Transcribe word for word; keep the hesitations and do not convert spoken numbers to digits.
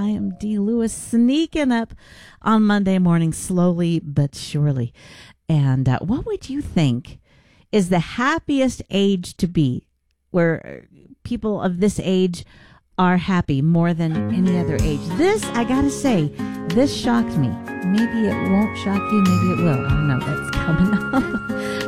am Dee Lewis, sneaking up on Monday morning slowly but surely. And uh, what would you think is the happiest age to be, where people of this age are happy more than any other age? This, I gotta say, this shocked me. Maybe it won't shock you, maybe it will. I don't know. That's coming up.